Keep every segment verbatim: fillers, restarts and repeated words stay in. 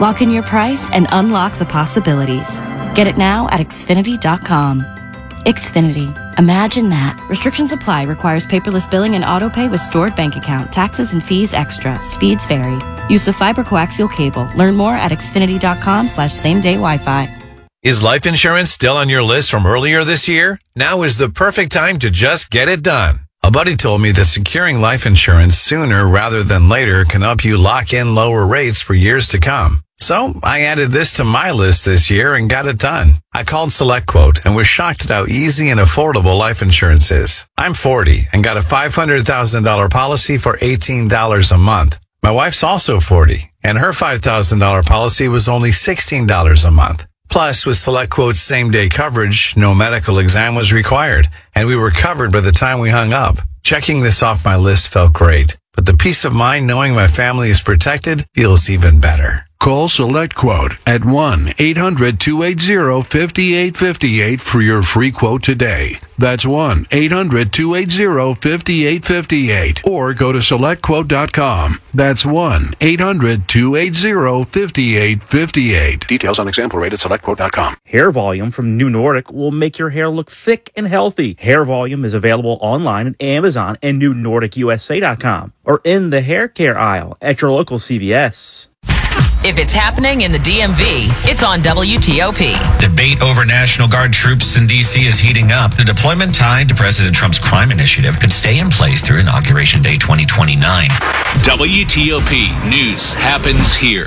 Lock in your price and unlock the possibilities. Get it now at Xfinity dot com. Xfinity. Imagine that. Restrictions apply. Requires paperless billing and auto pay with stored bank account. Taxes and fees extra. Speeds vary. Use of fiber coaxial cable. Learn more at Xfinity dot com slash same day Wi-Fi. Is life insurance still on your list from earlier this year? Now is the perfect time to just get it done. A buddy told me that securing life insurance sooner rather than later can help you lock in lower rates for years to come. So I added this to my list this year and got it done. I called SelectQuote and was shocked at how easy and affordable life insurance is. I'm forty and got a five hundred thousand dollars policy for eighteen dollars a month. My wife's also forty and her five thousand dollars policy was only sixteen dollars a month. Plus, with SelectQuote's same-day coverage, no medical exam was required, and we were covered by the time we hung up. Checking this off my list felt great, but the peace of mind knowing my family is protected feels even better. Call SelectQuote at one eight hundred two eight zero five eight five eight for your free quote today. That's one eight hundred two eight zero five eight five eight. Or go to select quote dot com. That's one eight hundred two eight zero five eight five eight. Details on example rate at select quote dot com. Hair Volume from New Nordic will make your hair look thick and healthy. Hair Volume is available online at Amazon and new nordic u s a dot com or in the hair care aisle at your local C V S. If it's happening in the D M V, it's on W T O P. Debate over National Guard troops in D C is heating up. The deployment tied to President Trump's crime initiative could stay in place through Inauguration Day twenty twenty-nine. W T O P News happens here.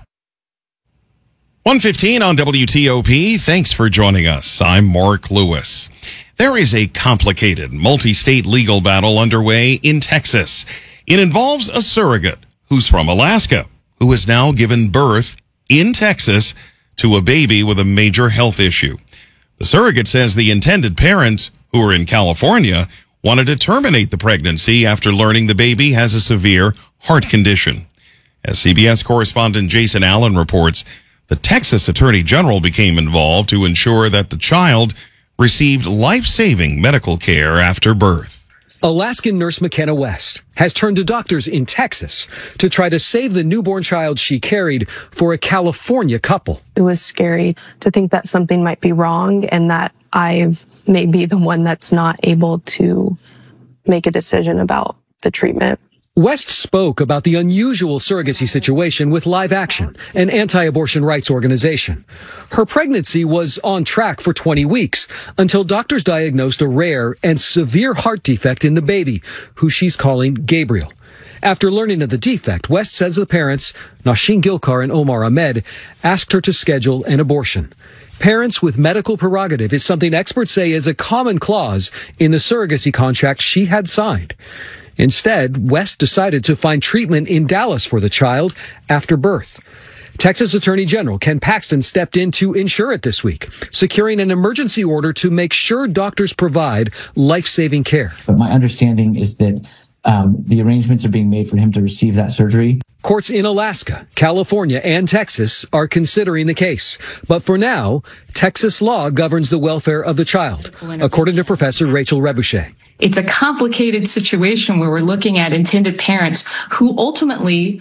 one fifteen on W T O P. Thanks for joining us. I'm Mark Lewis. There is a complicated multi-state legal battle underway in Texas. It involves a surrogate who's from Alaska, who has now given birth in Texas to a baby with a major health issue. The surrogate says the intended parents, who are in California, wanted to terminate the pregnancy after learning the baby has a severe heart condition. As C B S correspondent Jason Allen reports, the Texas Attorney General became involved to ensure that the child received life-saving medical care after birth. Alaskan nurse McKenna West has turned to doctors in Texas to try to save the newborn child she carried for a California couple. It was scary to think that something might be wrong and that I may be the one that's not able to make a decision about the treatment. West spoke about the unusual surrogacy situation with Live Action, an anti-abortion rights organization. Her pregnancy was on track for twenty weeks until doctors diagnosed a rare and severe heart defect in the baby, who she's calling Gabriel. After learning of the defect, West says the parents, Nasheen Gilkar and Omar Ahmed, asked her to schedule an abortion. Parents with medical prerogative is something experts say is a common clause in the surrogacy contract she had signed. Instead, West decided to find treatment in Dallas for the child after birth. Texas Attorney General Ken Paxton stepped in to ensure it this week, securing an emergency order to make sure doctors provide life-saving care. But my understanding is that um, the arrangements are being made for him to receive that surgery. Courts in Alaska, California, and Texas are considering the case. But for now, Texas law governs the welfare of the child, according to Professor Rachel Rebouchet. It's a complicated situation where we're looking at intended parents who ultimately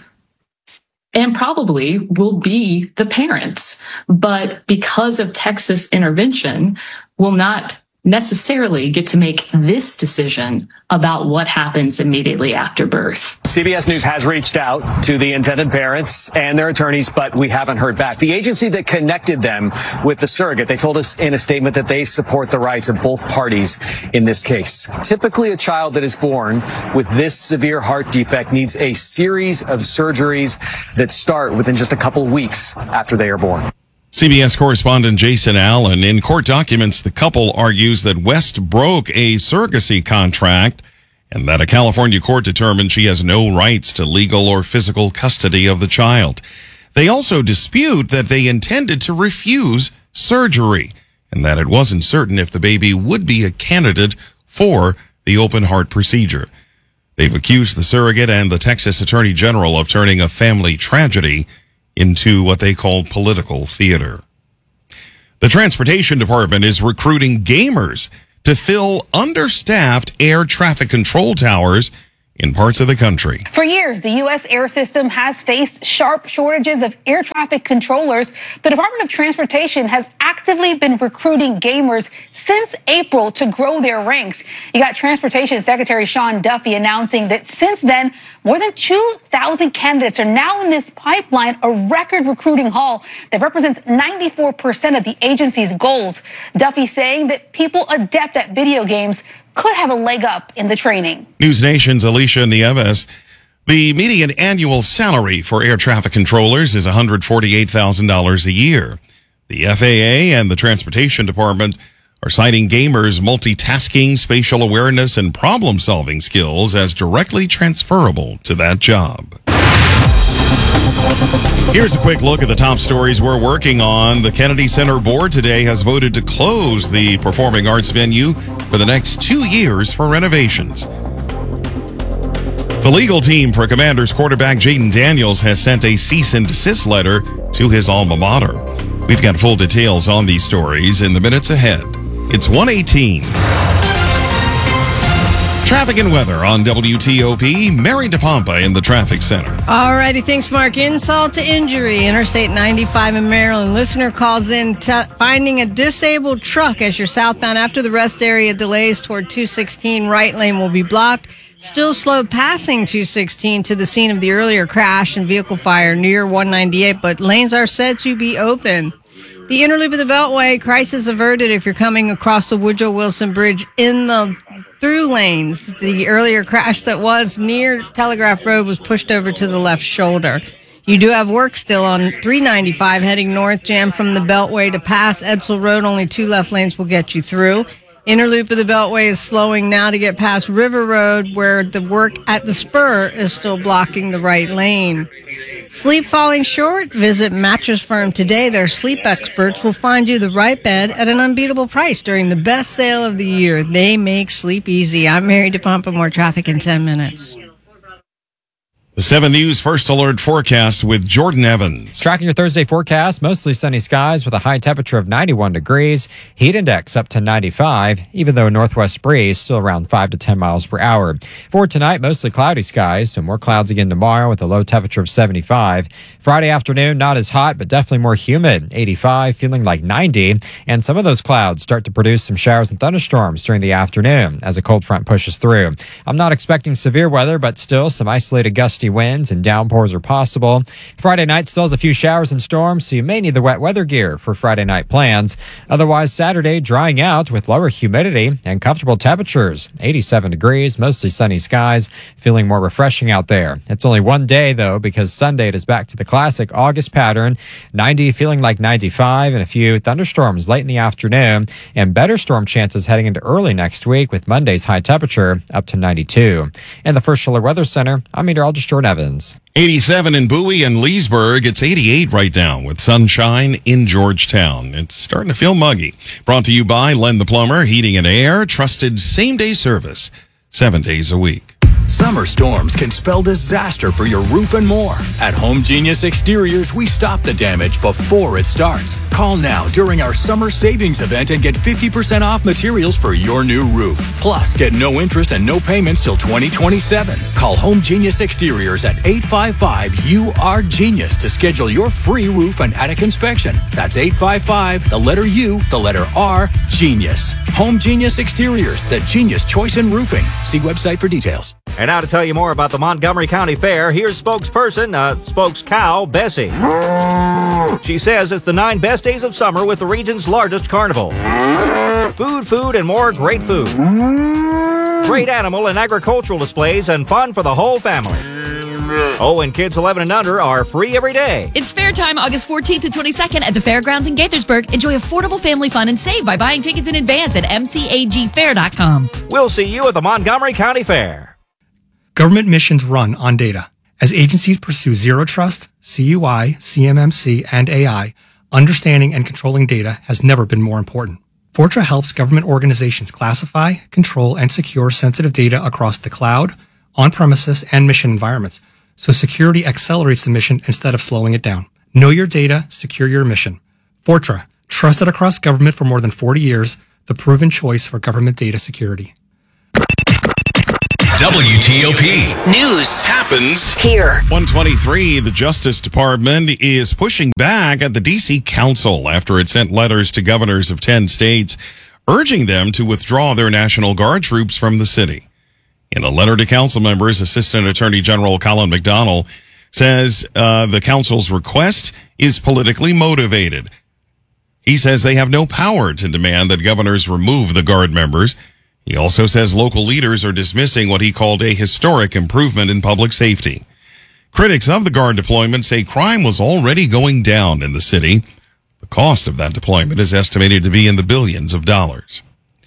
and probably will be the parents, but because of Texas intervention, will not necessarily get to make this decision about what happens immediately after birth. C B S News has reached out to the intended parents and their attorneys, but we haven't heard back. The agency that connected them with the surrogate, they told us in a statement that they support the rights of both parties in this case. Typically, a child that is born with this severe heart defect needs a series of surgeries that start within just a couple of weeks after they are born. C B S correspondent Jason Allen. In court documents, the couple argues that West broke a surrogacy contract and that a California court determined she has no rights to legal or physical custody of the child. They also dispute that they intended to refuse surgery and that it wasn't certain if the baby would be a candidate for the open heart procedure. They've accused the surrogate and the Texas Attorney General of turning a family tragedy into what they call political theater. The Transportation Department is recruiting gamers to fill understaffed air traffic control towers in parts of the country. For years, the U S air system has faced sharp shortages of air traffic controllers. The Department of Transportation has actively been recruiting gamers since April to grow their ranks. You got Transportation Secretary Sean Duffy announcing that since then, more than two thousand candidates are now in this pipeline, a record recruiting haul that represents ninety-four percent of the agency's goals. Duffy saying that people adept at video games could have a leg up in the training. News Nation's Alicia Nieves. The median annual salary for air traffic controllers is one hundred forty-eight thousand dollars a year. The F A A and the Transportation Department are citing gamers' multitasking, spatial awareness, and problem-solving skills as directly transferable to that job. Here's a quick look at the top stories we're working on. The Kennedy Center Board today has voted to close the performing arts venue for the next two years for renovations. The legal team for Commanders quarterback Jayden Daniels has sent a cease and desist letter to his alma mater. We've got full details on these stories in the minutes ahead. It's one eighteen. Traffic and weather on W T O P. Mary DePompa in the traffic center. All righty, thanks, Mark. Insult to injury. Interstate ninety-five in Maryland. Listener calls in t- finding a disabled truck as you're southbound after the rest area delays toward two sixteen. Right lane will be blocked. Still slow passing two sixteen to the scene of the earlier crash and vehicle fire near one ninety-eight, but lanes are said to be open. The inner loop of the Beltway, crisis averted if you're coming across the Woodrow Wilson Bridge in the through lanes. The earlier crash that was near Telegraph Road was pushed over to the left shoulder. You do have work still on three ninety-five heading north, jam from the Beltway to pass Edsel Road. Only two left lanes will get you through. Inner loop of the Beltway is slowing now to get past River Road, where the work at the spur is still blocking the right lane. Sleep falling short? Visit Mattress Firm today. Their sleep experts will find you the right bed at an unbeatable price during the best sale of the year. They make sleep easy. I'm Mary DePompa. More traffic in ten minutes. The seven News First Alert forecast with Jordan Evans. Tracking your Thursday forecast, mostly sunny skies with a high temperature of ninety-one degrees. Heat index up to ninety-five, even though northwest breeze still around five to ten miles per hour. For tonight, mostly cloudy skies, so more clouds again tomorrow with a low temperature of seventy-five. Friday afternoon, not as hot, but definitely more humid, eighty-five, feeling like ninety. And some of those clouds start to produce some showers and thunderstorms during the afternoon as a cold front pushes through. I'm not expecting severe weather, but still some isolated gusty winds and downpours are possible. Friday night still has a few showers and storms, so you may need the wet weather gear for Friday night plans. Otherwise, Saturday drying out with lower humidity and comfortable temperatures. eighty-seven degrees, mostly sunny skies, feeling more refreshing out there. It's only one day, though, because Sunday it is back to the classic August pattern. ninety, feeling like ninety-five, and a few thunderstorms late in the afternoon, and better storm chances heading into early next week with Monday's high temperature up to ninety-two. In the First Solar Weather Center, I'm meteorologist Jordan Evans. eighty-seven in Bowie and Leesburg. It's eighty-eight right now with sunshine in Georgetown. It's starting to feel muggy. Brought to you by Len the Plumber, Heating and Air, trusted same-day service, seven days a week. Summer storms can spell disaster for your roof and more. At Home Genius Exteriors, we stop the damage before it starts. Call now during our summer savings event and get fifty percent off materials for your new roof. Plus, get no interest and no payments till twenty twenty-seven. Call Home Genius Exteriors at eight five five U R Genius to schedule your free roof and attic inspection. That's eight five five, the letter U, the letter R, Genius. Home Genius Exteriors, the genius choice in roofing. See website for details. And now to tell you more about the Montgomery County Fair, here's spokesperson, uh, spokescow, Bessie. She says it's the nine best days of summer with the region's largest carnival. Food, food, and more great food. Great animal and agricultural displays and fun for the whole family. Oh, and kids eleven and under are free every day. It's fair time August fourteenth and twenty-second at the Fairgrounds in Gaithersburg. Enjoy affordable family fun and save by buying tickets in advance at m c a g fair dot com. We'll see you at the Montgomery County Fair. Government missions run on data. As agencies pursue zero trust, C U I, C M M C, and A I, understanding and controlling data has never been more important. Fortra helps government organizations classify, control, and secure sensitive data across the cloud, on-premises, and mission environments, so security accelerates the mission instead of slowing it down. Know your data, secure your mission. Fortra, trusted across government for more than forty years, the proven choice for government data security. W T O P. News happens here. one twenty-three, the Justice Department is pushing back at the D C Council after it sent letters to governors of ten states urging them to withdraw their National Guard troops from the city. In a letter to council members, Assistant Attorney General Colin McDonnell says uh, the council's request is politically motivated. He says they have no power to demand that governors remove the Guard members. He also says local leaders are dismissing what he called a historic improvement in public safety. Critics of the Guard deployment say crime was already going down in the city. The cost of that deployment is estimated to be in the billions of dollars.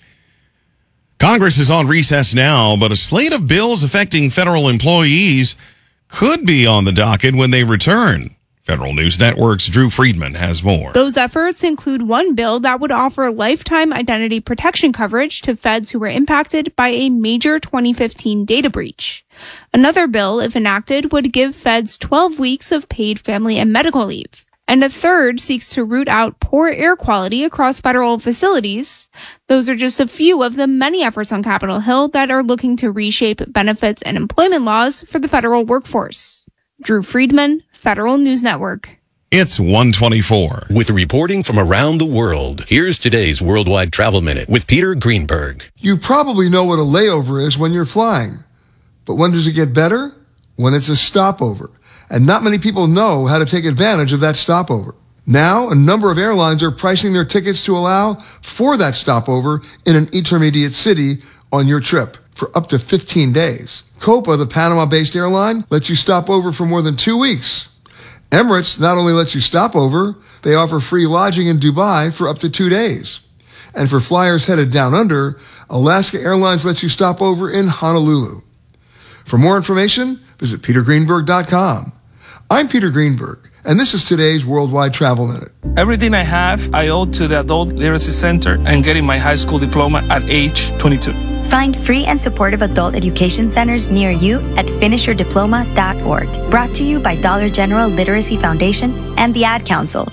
Congress is on recess now, but a slate of bills affecting federal employees could be on the docket when they return. Federal News Network's Drew Friedman has more. Those efforts include one bill that would offer lifetime identity protection coverage to feds who were impacted by a major twenty fifteen data breach. Another bill, if enacted, would give feds twelve weeks of paid family and medical leave. And a third seeks to root out poor air quality across federal facilities. Those are just a few of the many efforts on Capitol Hill that are looking to reshape benefits and employment laws for the federal workforce. Drew Friedman, Federal News Network. It's one twenty-four. With reporting from around the world, here's today's Worldwide Travel Minute with Peter Greenberg. You probably know what a layover is when you're flying. But when does it get better? When it's a stopover. And not many people know how to take advantage of that stopover. Now, a number of airlines are pricing their tickets to allow for that stopover in an intermediate city on your trip for up to fifteen days. Copa, the Panama-based airline, lets you stop over for more than two weeks. Emirates not only lets you stop over, they offer free lodging in Dubai for up to two days. And for flyers headed down under, Alaska Airlines lets you stop over in Honolulu. For more information, visit peter greenberg dot com. I'm Peter Greenberg, and this is today's Worldwide Travel Minute. Everything I have, I owe to the Adult Literacy Center and getting my high school diploma at age twenty-two. Find free and supportive adult education centers near you at finish your diploma dot org. Brought to you by Dollar General Literacy Foundation and the Ad Council.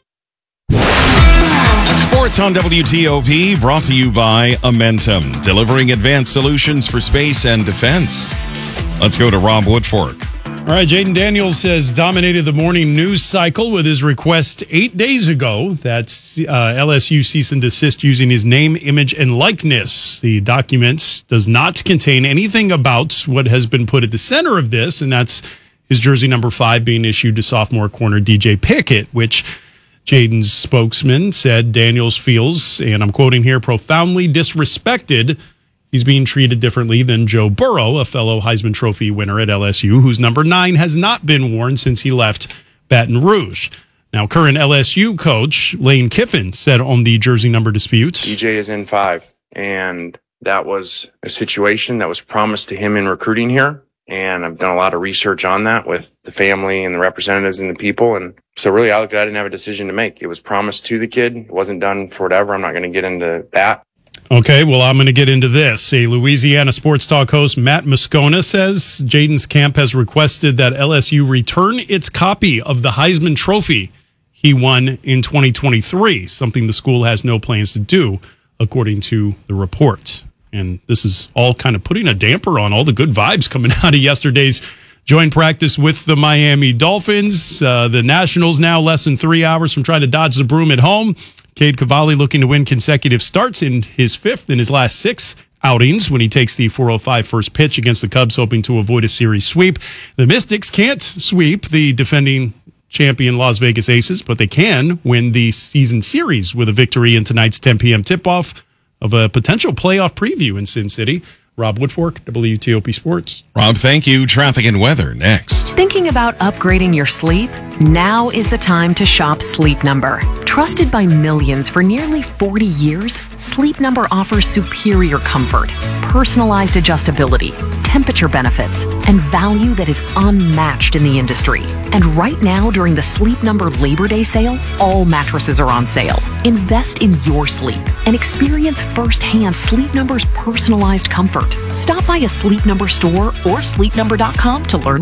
Sports on W T O P brought to you by Amentum, delivering advanced solutions for space and defense. Let's go to Rob Woodfork. All right, Jaden Daniels has dominated the morning news cycle with his request eight days ago that uh, L S U cease and desist using his name, image, and likeness. The document does not contain anything about what has been put at the center of this, and that's his jersey number five being issued to sophomore corner D J Pickett, which Jaden's spokesman said Daniels feels, and I'm quoting here, profoundly disrespected. He's being treated differently than Joe Burrow, a fellow Heisman Trophy winner at L S U, whose number nine has not been worn since he left Baton Rouge. Now, current L S U coach Lane Kiffin said on the jersey number dispute, D J is in five, and that was a situation that was promised to him in recruiting here. And I've done a lot of research on that with the family and the representatives and the people. And so really, I looked at it, I didn't have a decision to make. It was promised to the kid. It wasn't done for whatever. I'm not going to get into that. Okay, well, I'm going to get into this. A Louisiana Sports Talk host, Matt Moscona, says Jaden's camp has requested that L S U return its copy of the Heisman Trophy he won in twenty twenty-three, something the school has no plans to do, according to the report. And this is all kind of putting a damper on all the good vibes coming out of yesterday's joint practice with the Miami Dolphins. Uh, the Nationals now less than three hours from trying to dodge the broom at home. Cade Cavalli looking to win consecutive starts in his fifth in his last six outings when he takes the four oh five first pitch against the Cubs, hoping to avoid a series sweep. The Mystics can't sweep the defending champion Las Vegas Aces, but they can win the season series with a victory in tonight's ten p.m. tip-off of a potential playoff preview in Sin City. Rob Woodfork, W T O P Sports. Rob, thank you. Traffic and weather next. Thinking about upgrading your sleep? Now is the time to shop Sleep Number. Trusted by millions for nearly forty years, Sleep Number offers superior comfort, personalized adjustability, temperature benefits, and value that is unmatched in the industry. And right now, during the Sleep Number Labor Day sale, all mattresses are on sale. Invest in your sleep and experience firsthand Sleep Number's personalized comfort. Stop by a Sleep Number store or sleep number dot com to learn more.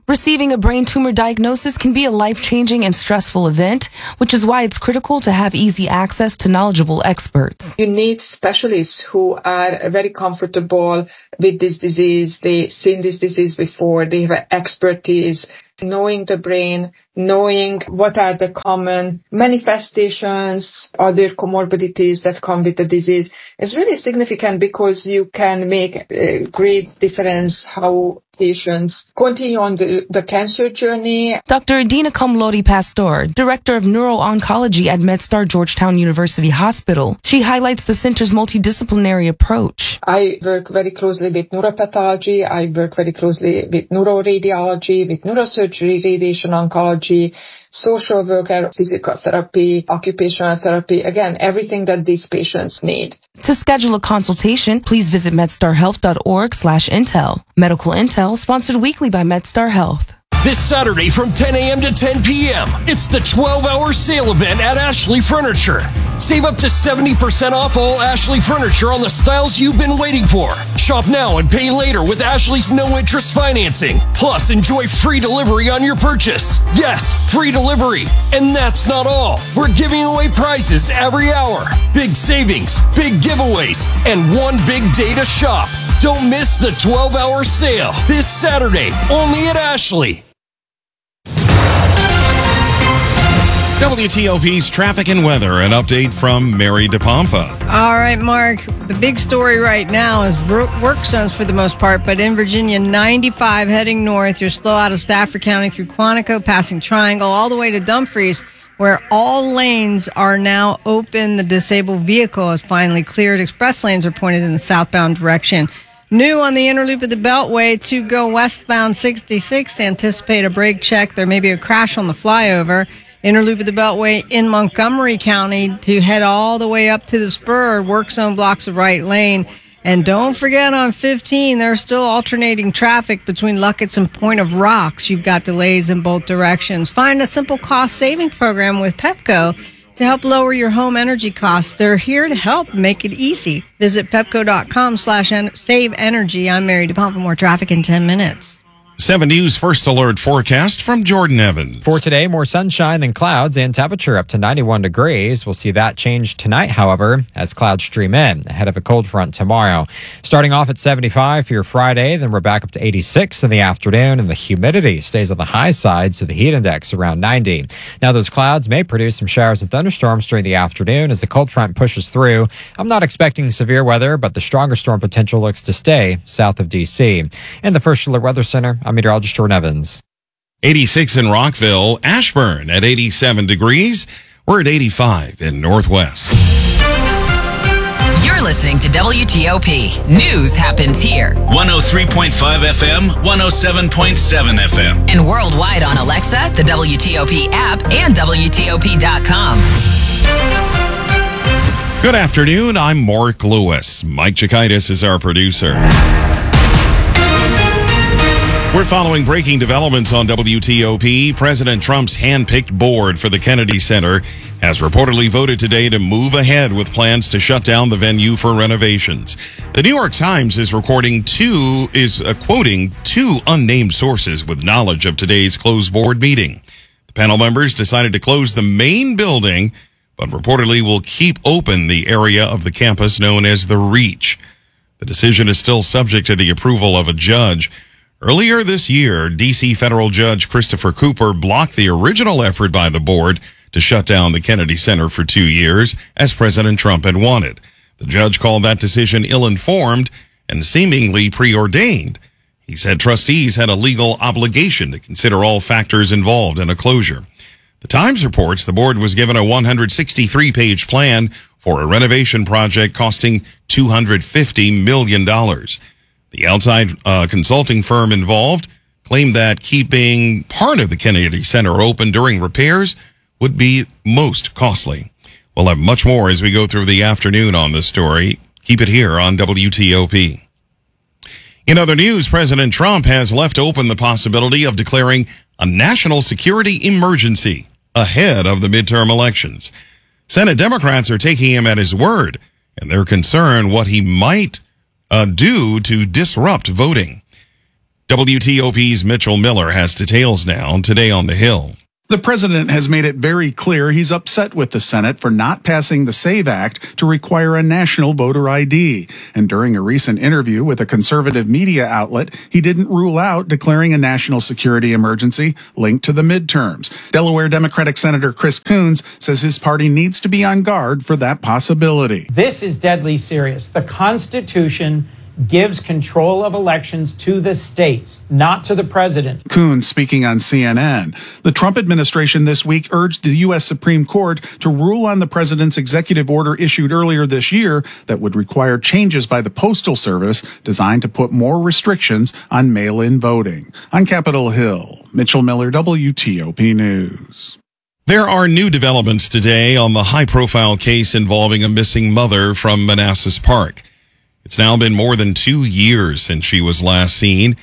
Receiving a brain tumor diagnosis can be a life-changing and stressful event, which is why it's critical to have easy access to knowledgeable experts. You need specialists who are very comfortable with this disease. They've seen this disease before. They have expertise, knowing the brain, knowing what are the common manifestations, other comorbidities that come with the disease. It's really significant because you can make a great difference how patients continue on the, the cancer journey. Doctor Adina Comlori Pastor, Director of Neuro-Oncology at MedStar Georgetown University Hospital. She highlights the center's multidisciplinary approach. I work very closely with neuropathology. I work very closely with neuroradiology, with neurosurgery, radiation oncology, social worker, physical therapy, occupational therapy. Again, everything that these patients need. To schedule a consultation, please visit medstarhealth.org slash intel. Medical Intel, sponsored weekly by MedStar Health. This Saturday from ten a.m. to ten p.m., it's the twelve-hour sale event at Ashley Furniture. Save up to seventy percent off all Ashley Furniture on the styles you've been waiting for. Shop now and pay later with Ashley's no-interest financing. Plus, enjoy free delivery on your purchase. Yes, free delivery. And that's not all. We're giving away prizes every hour. Big savings, big giveaways, and one big day to shop. Don't miss the twelve-hour sale this Saturday, only at Ashley. W T O P's traffic and weather, an update from Mary DePompa. All right, Mark. The big story right now is work zones for the most part, but in Virginia, ninety-five heading north. You're slow out of Stafford County through Quantico, passing Triangle, all the way to Dumfries, where all lanes are now open. The disabled vehicle is finally cleared. Express lanes are pointed in the southbound direction. New on the inner loop of the Beltway to go westbound sixty-six. Anticipate a brake check. There may be a crash on the flyover. Inner loop of the Beltway in Montgomery County to head all the way up to the spur. Work zone blocks the right lane. And don't forget on fifteen, there's still alternating traffic between Luckett's and Point of Rocks. You've got delays in both directions. Find a simple cost saving program with Pepco to help lower your home energy costs. They're here to help make it easy. Visit pepco.com slash save energy. I'm Mary DePompa. More traffic in ten minutes. seven News First Alert forecast from Jordan Evans. For today, more sunshine than clouds and temperature up to ninety-one degrees. We'll see that change tonight, however, as clouds stream in ahead of a cold front tomorrow. Starting off at seventy-five for your Friday, then we're back up to eighty-six in the afternoon, and the humidity stays on the high side, so the heat index around ninety. Now, those clouds may produce some showers and thunderstorms during the afternoon as the cold front pushes through. I'm not expecting severe weather, but the stronger storm potential looks to stay south of D C. In the First Alert Weather Center, I'm meteorologist Jordan Evans. eighty-six in Rockville, Ashburn at eighty-seven degrees. We're at eighty-five in Northwest. You're listening to W T O P. News happens here. one oh three point five F M, one oh seven point seven F M. And worldwide on Alexa, the W T O P app, and W T O P dot com. Good afternoon. I'm Mark Lewis. Mike Chikaitis is our producer. We're following breaking developments on W T O P. President Trump's hand-picked board for the Kennedy Center has reportedly voted today to move ahead with plans to shut down the venue for renovations. The New York Times is recording two, is uh, quoting two unnamed sources with knowledge of today's closed board meeting. The panel members decided to close the main building, but reportedly will keep open the area of the campus known as the Reach. The decision is still subject to the approval of a judge. Earlier this year, D C federal judge Christopher Cooper blocked the original effort by the board to shut down the Kennedy Center for two years, as President Trump had wanted. The judge called that decision ill-informed and seemingly preordained. He said trustees had a legal obligation to consider all factors involved in a closure. The Times reports the board was given a one hundred sixty-three page plan for a renovation project costing two hundred fifty million dollars. The outside uh, consulting firm involved claimed that keeping part of the Kennedy Center open during repairs would be most costly. We'll have much more as we go through the afternoon on this story. Keep it here on W T O P. In other news, President Trump has left open the possibility of declaring a national security emergency ahead of the midterm elections. Senate Democrats are taking him at his word, and they're concerned what he might Uh, due to disrupt voting. W T O P's Mitchell Miller has details now today on the Hill. The president has made it very clear he's upset with the Senate for not passing the SAVE Act to require a national voter I D. And during a recent interview with a conservative media outlet, he didn't rule out declaring a national security emergency linked to the midterms. Delaware Democratic Senator Chris Coons says his party needs to be on guard for that possibility. This is deadly serious. The Constitution gives control of elections to the states, not to the president. Coons speaking on C N N. The Trump administration this week urged the U S Supreme Court to rule on the president's executive order issued earlier this year that would require changes by the Postal Service designed to put more restrictions on mail-in voting. On Capitol Hill, Mitchell Miller, W T O P News. There are new developments today on the high-profile case involving a missing mother from Manassas Park. It's now been more than two years since she was last seen.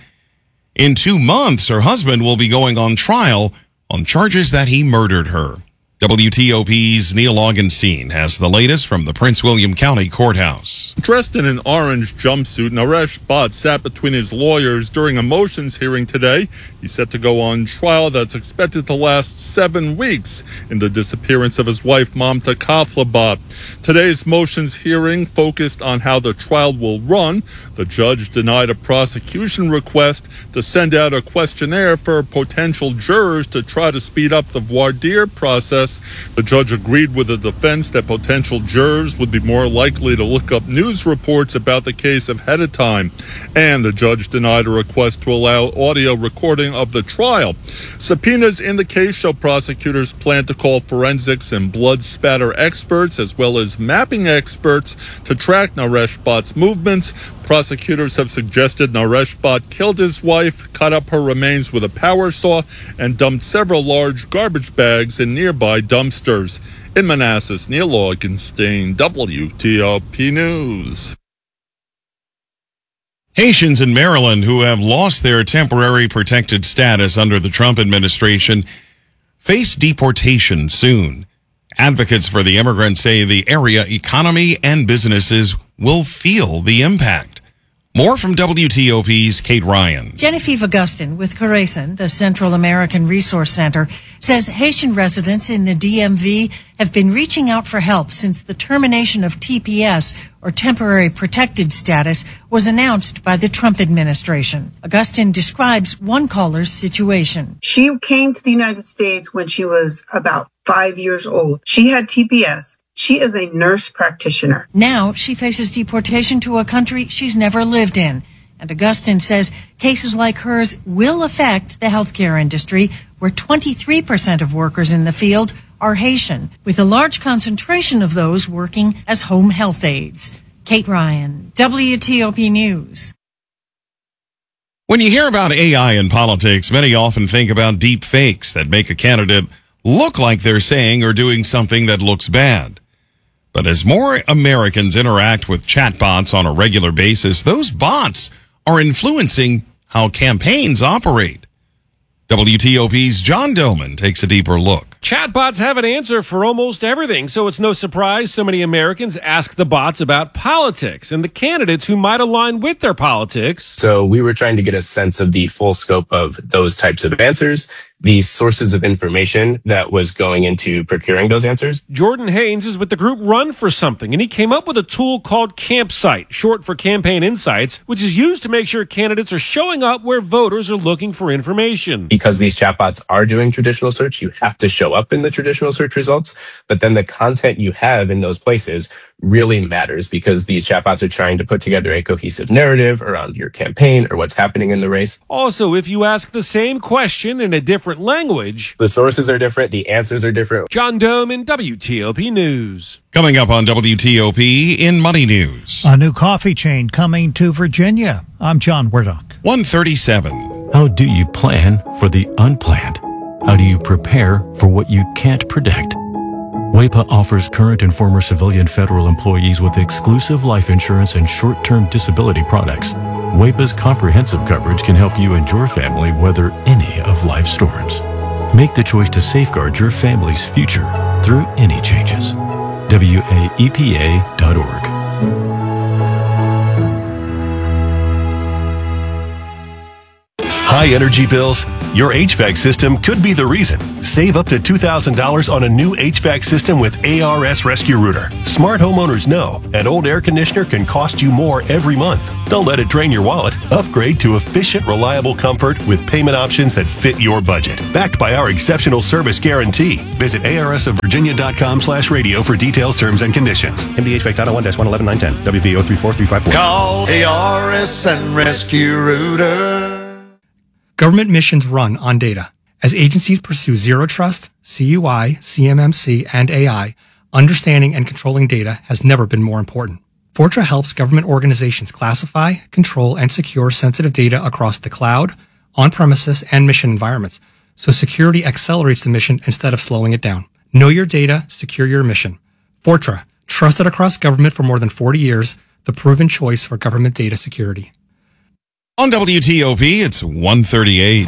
In two months, her husband will be going on trial on charges that he murdered her. W T O P's Neil Augenstein has the latest from the Prince William County Courthouse. Dressed in an orange jumpsuit, Naresh Bhatt sat between his lawyers during a motions hearing today. He's set to go on trial that's expected to last seven weeks in the disappearance of his wife, Mamta Kathla Bhatt. Today's motions hearing focused on how the trial will run. The judge denied a prosecution request to send out a questionnaire for potential jurors to try to speed up the voir dire process. The judge agreed with the defense that potential jurors would be more likely to look up news reports about the case ahead of time. And the judge denied a request to allow audio recording of the trial. Subpoenas in the case show prosecutors plan to call forensics and blood spatter experts as well as mapping experts to track Naresh Bhatt's movements. Prosecutors have suggested Naresh Bhatt killed his wife, cut up her remains with a power saw, and dumped several large garbage bags in nearby dumpsters. In Manassas, Neil Augenstein, W T O P News. Haitians in Maryland who have lost their temporary protected status under the Trump administration face deportation soon. Advocates for the immigrants say the area economy and businesses will feel the impact. More from W T O P's Kate Ryan. Genevieve Augustin with Corazon, the Central American Resource Center, says Haitian residents in the D M V have been reaching out for help since the termination of T P S, or Temporary Protected Status, was announced by the Trump administration. Augustin describes one caller's situation. She came to the United States when she was about five years old. She had T P S. She is a nurse practitioner. Now she faces deportation to a country she's never lived in. And Augustin says cases like hers will affect the healthcare industry, where twenty-three percent of workers in the field are Haitian, with a large concentration of those working as home health aides. Kate Ryan, W T O P News. When you hear about A I in politics, many often think about deep fakes that make a candidate look like they're saying or doing something that looks bad. But as more Americans interact with chatbots on a regular basis, those bots are influencing how campaigns operate. W T O P's John Doman takes a deeper look. Chatbots have an answer for almost everything, so it's no surprise so many Americans ask the bots about politics and the candidates who might align with their politics. So we were trying to get a sense of the full scope of those types of answers, the sources of information that was going into procuring those answers. Jordan Haynes is with the group Run for Something, and he came up with a tool called Campsite, short for Campaign Insights, which is used to make sure candidates are showing up where voters are looking for information. Because these chatbots are doing traditional search, you have to show up in the traditional search results, but then the content you have in those places really matters because these chatbots are trying to put together a cohesive narrative around your campaign or what's happening in the race. Also, if you ask the same question in a different language, the sources are different, the answers are different. John Doman, W T O P News. Coming up on W T O P in Money News. A new coffee chain coming to Virginia. I'm John Werdock. one thirty-seven. How do you plan for the unplanned? How do you prepare for what you can't predict? W E P A offers current and former civilian federal employees with exclusive life insurance and short-term disability products. W E P A's comprehensive coverage can help you and your family weather any of life's storms. Make the choice to safeguard your family's future through any changes. W A E P A dot org. High energy bills? Your H V A C system could be the reason. Save up to two thousand dollars on a new H V A C system with A R S Rescue Router. Smart homeowners know an old air conditioner can cost you more every month. Don't let it drain your wallet. Upgrade to efficient, reliable comfort with payment options that fit your budget. Backed by our exceptional service guarantee. Visit A R S of Virginia dot com slash radio for details, terms, and conditions. M D H V A C dot one dash one eleven nine ten. W V O three four three five four. Call A R S and Rescue Router. Government missions run on data. As agencies pursue zero trust, C U I, C M M C, and A I, understanding and controlling data has never been more important. Fortra helps government organizations classify, control, and secure sensitive data across the cloud, on-premises, and mission environments, so security accelerates the mission instead of slowing it down. Know your data, secure your mission. Fortra, trusted across government for more than forty years, the proven choice for government data security. On W T O P, it's one thirty-eight.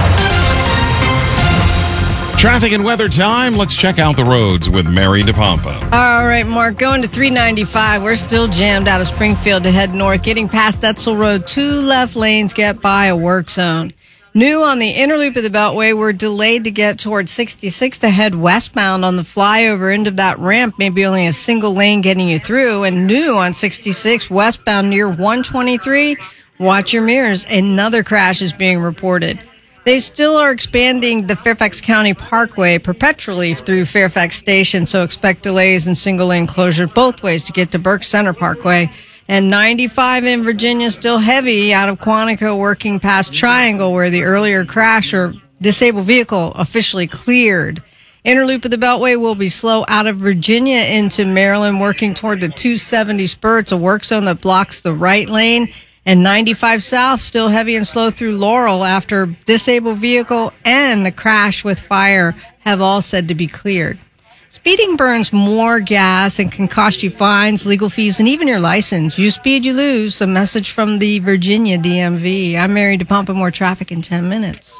Traffic and weather time. Let's check out the roads with Mary DePompa. All right, Mark, going to three ninety-five. We're still jammed out of Springfield to head north. Getting past Etzel Road, two left lanes get by a work zone. New on the inner loop of the Beltway, we're delayed to get towards sixty-six to head westbound on the flyover end of that ramp. Maybe only a single lane getting you through. And new on sixty-six westbound near one twenty-three. Watch your mirrors. Another crash is being reported. They still are expanding the Fairfax County Parkway perpetually through Fairfax Station, so expect delays and single-lane closure both ways to get to Burke Center Parkway. And ninety-five in Virginia still heavy out of Quantico working past Triangle, where the earlier crash or disabled vehicle officially cleared. Inner loop of the Beltway will be slow out of Virginia into Maryland, working toward the two seventy spur. It's a work zone that blocks the right lane. And ninety-five south still heavy and slow through Laurel after disabled vehicle and the crash with fire have all said to be cleared. Speeding burns more gas and can cost you fines, legal fees, and even your license. You speed, you lose. A message from the Virginia D M V. I'm Mary DePompa. More traffic in ten minutes.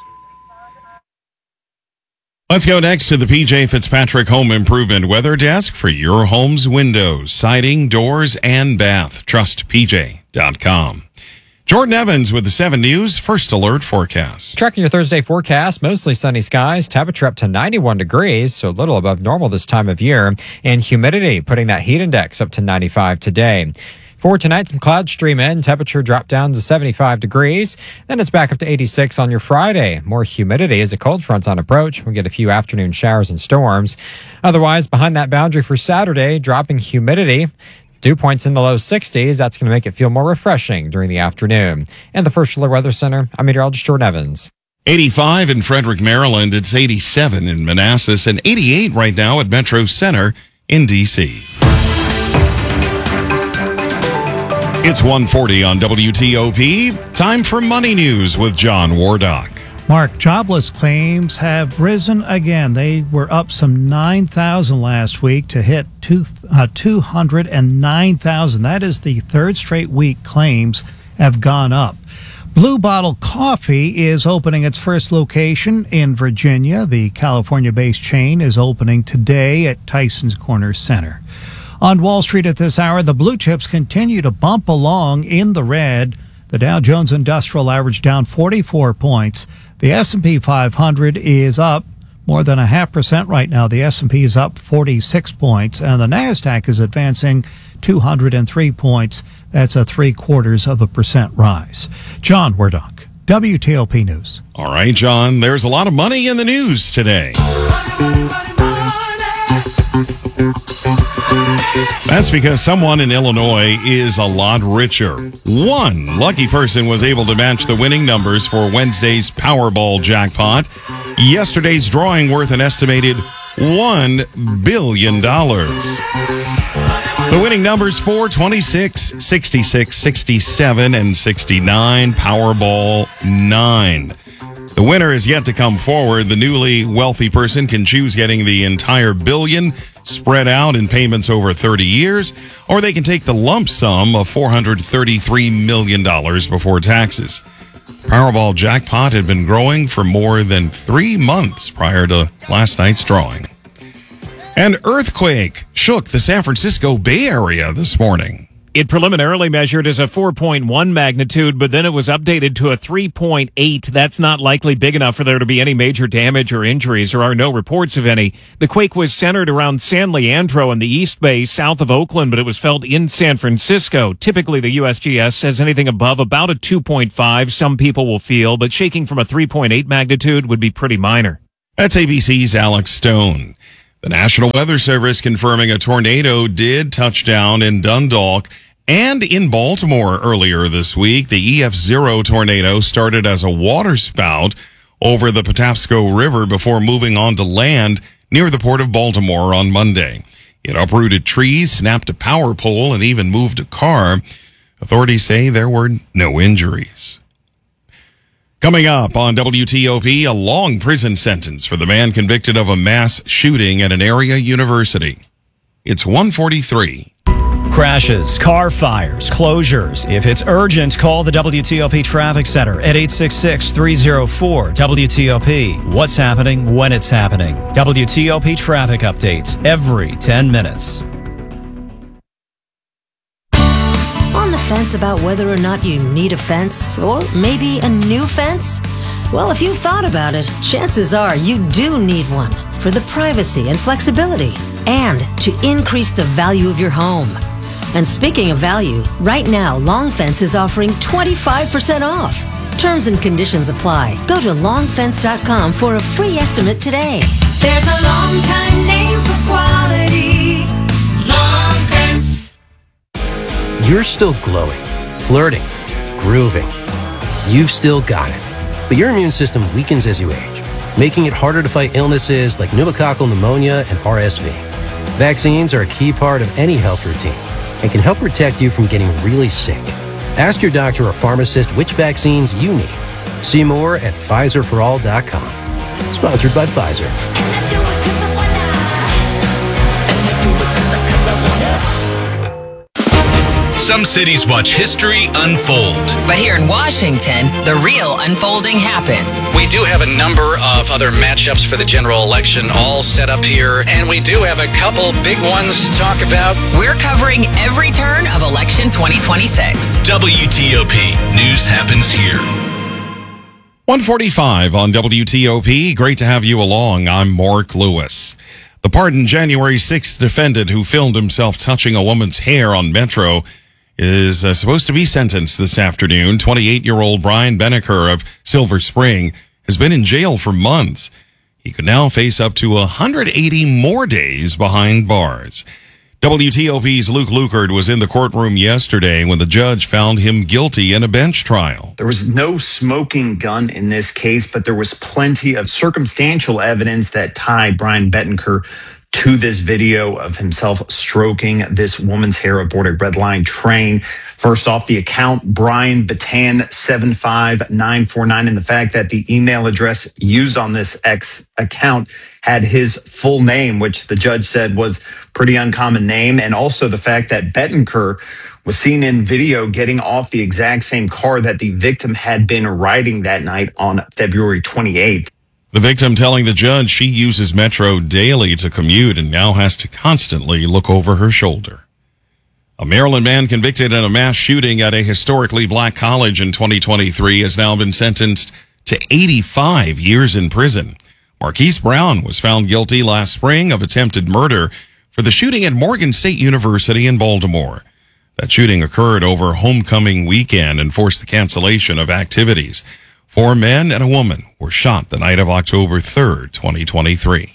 Let's go next to the P J Fitzpatrick Home Improvement Weather Desk for your home's windows, siding, doors, and bath. Trust P J dot com. Jordan Evans with the seven News First Alert Forecast. Tracking your Thursday forecast, mostly sunny skies, temperature up to ninety-one degrees, so a little above normal this time of year, and humidity putting that heat index up to ninety-five today. For tonight, some clouds stream in, temperature drop down to seventy-five degrees, then it's back up to eighty-six on your Friday. More humidity as a cold front's on approach. We'll get a few afternoon showers and storms. Otherwise, behind that boundary for Saturday, dropping humidity. Dew points in the low sixties. That's going to make it feel more refreshing during the afternoon. And the First Alert Weather Center, I'm meteorologist Jordan Evans. eighty-five in Frederick, Maryland. It's eighty-seven in Manassas and eighty-eight right now at Metro Center in D C. It's one forty on W T O P. Time for Money News with John Wardock. Mark, jobless claims have risen again. They were up some nine thousand last week to hit two, uh, two hundred nine thousand. That is the third straight week claims have gone up. Blue Bottle Coffee is opening its first location in Virginia. The California-based chain is opening today at Tyson's Corner Center. On Wall Street at this hour, the blue chips continue to bump along in the red. The Dow Jones Industrial Average down forty-four points. The S and P five hundred is up more than a half percent right now. The S and P is up forty-six points, and the NASDAQ is advancing two hundred three points. That's a three quarters of a percent rise. John Wardock, W T O P News. All right, John, there's a lot of money in the news today. That's because someone in Illinois is a lot richer. One lucky person was able to match the winning numbers for Wednesday's Powerball jackpot. Yesterday's drawing worth an estimated one billion dollars. The winning numbers four, twenty-six, sixty-six, sixty-seven, and sixty-nine. Powerball nine. The winner is yet to come forward. The newly wealthy person can choose getting the entire billion spread out in payments over thirty years, or they can take the lump sum of four hundred thirty-three million dollars before taxes. Powerball jackpot had been growing for more than three months prior to last night's drawing. An earthquake shook the San Francisco Bay Area this morning. It preliminarily measured as a four point one magnitude, but then it was updated to a three point eight. That's not likely big enough for there to be any major damage or injuries. There are no reports of any. The quake was centered around San Leandro in the East Bay, south of Oakland, but it was felt in San Francisco. Typically, the U S G S says anything above about a two point five, some people will feel, but shaking from a three point eight magnitude would be pretty minor. That's A B C's Alex Stone. The National Weather Service confirming a tornado did touch down in Dundalk and in Baltimore earlier this week. The E F zero tornado started as a waterspout over the Patapsco River before moving on to land near the Port of Baltimore on Monday. It uprooted trees, snapped a power pole, and even moved a car. Authorities say there were no injuries. Coming up on W T O P, a long prison sentence for the man convicted of a mass shooting at an area university. It's one forty-three. Crashes, car fires, closures. If it's urgent, call the W T O P Traffic Center at eight six six, three oh four, W T O P. What's happening when it's happening. W T O P traffic updates every ten minutes. On the fence about whether or not you need a fence, or maybe a new fence? Well, if you've thought about it, chances are you do need one for the privacy and flexibility, and to increase the value of your home. And speaking of value, right now, Long Fence is offering twenty-five percent off. Terms and conditions apply. Go to long fence dot com for a free estimate today. There's a long time name for quality. Long Fence. You're still glowing, flirting, grooving. You've still got it. But your immune system weakens as you age, making it harder to fight illnesses like pneumococcal pneumonia and R S V. Vaccines are a key part of any health routine and can help protect you from getting really sick. Ask your doctor or pharmacist which vaccines you need. See more at Pfizer for all dot com. Sponsored by Pfizer. Some cities watch history unfold. But here in Washington, the real unfolding happens. We do have a number of other matchups for the general election all set up here, and we do have a couple big ones to talk about. We're covering every turn of election twenty twenty-six. W T O P News happens here. one forty-five on W T O P. Great to have you along. I'm Mark Lewis. The pardoned January sixth defendant who filmed himself touching a woman's hair on Metro is uh, supposed to be sentenced this afternoon. twenty-eight-year-old Brian Beneker of Silver Spring has been in jail for months. He could now face up to one hundred eighty more days behind bars. W T O P's Luke Lukert was in the courtroom yesterday when the judge found him guilty in a bench trial. There was no smoking gun in this case, but there was plenty of circumstantial evidence that tied Brian Beneker to this video of himself stroking this woman's hair aboard a Red Line train. First off, the account, Brian Batan seven five nine four nine, and the fact that the email address used on this X account had his full name, which the judge said was pretty uncommon name, and also the fact that Beneker was seen in video getting off the exact same car that the victim had been riding that night on February twenty-eighth. The victim telling the judge she uses Metro daily to commute and now has to constantly look over her shoulder. A Maryland man convicted in a mass shooting at a historically black college in twenty twenty-three has now been sentenced to eighty-five years in prison. Marquise Brown was found guilty last spring of attempted murder for the shooting at Morgan State University in Baltimore. That shooting occurred over homecoming weekend and forced the cancellation of activities. Four men and a woman were shot the night of October third, twenty twenty-three.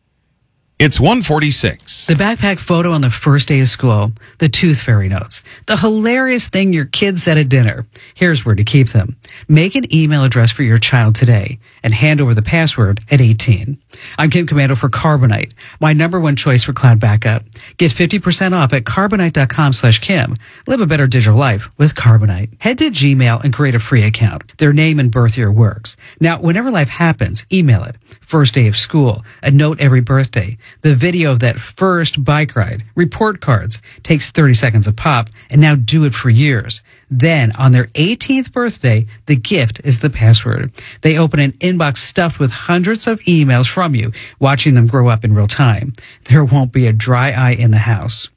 It's one forty-six. The backpack photo on the first day of school, the tooth fairy notes, the hilarious thing your kids said at dinner. Here's where to keep them. Make an email address for your child today and hand over the password at eighteen. I'm Kim Commando for Carbonite, my number one choice for cloud backup. Get fifty percent off at carbonite.com slash Kim. Live a better digital life with Carbonite. Head to Gmail and create a free account. Their name and birth year works. Now, whenever life happens, email it. First day of school, a note every birthday, the video of that first bike ride, report cards, takes thirty seconds a pop, and now do it for years. Then, on their eighteenth birthday, the gift is the password. They open an inbox stuffed with hundreds of emails from you, watching them grow up in real time. There won't be a dry eye in the house.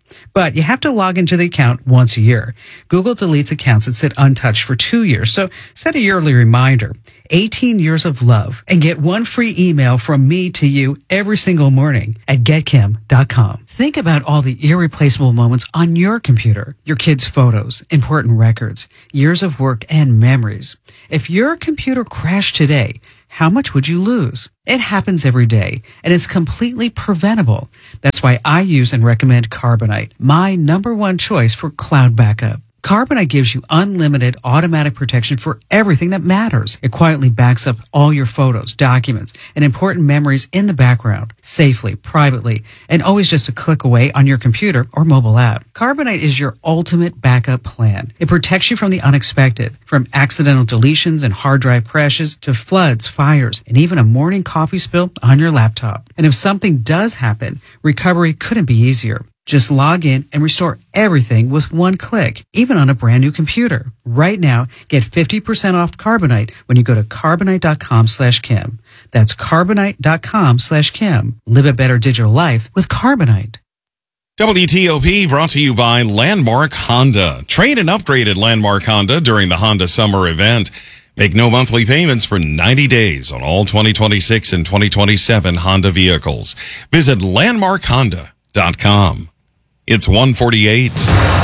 But you have to log into the account once a year. Google deletes accounts that sit untouched for two years, so set a yearly reminder. eighteen years of love, and get one free email from me to you every single morning at get kim dot com. Think about all the irreplaceable moments on your computer, your kids' photos, important records, years of work, and memories. If your computer crashed today, how much would you lose? It happens every day, and it's completely preventable. That's why I use and recommend Carbonite, my number one choice for cloud backup. Carbonite gives you unlimited automatic protection for everything that matters. It quietly backs up all your photos, documents, and important memories in the background, safely, privately, and always just a click away on your computer or mobile app. Carbonite is your ultimate backup plan. It protects you from the unexpected, from accidental deletions and hard drive crashes to floods, fires, and even a morning coffee spill on your laptop. And if something does happen, recovery couldn't be easier. Just log in and restore everything with one click, even on a brand new computer. Right now, get fifty percent off Carbonite when you go to carbonite dot com slash Kim. That's carbonite dot com slash Kim. Live a better digital life with Carbonite. W T O P brought to you by Landmark Honda. Trade and upgrade at Landmark Honda during the Honda Summer event. Make no monthly payments for ninety days on all twenty twenty-six and twenty twenty-seven Honda vehicles. Visit landmark honda dot com. It's one forty-eight.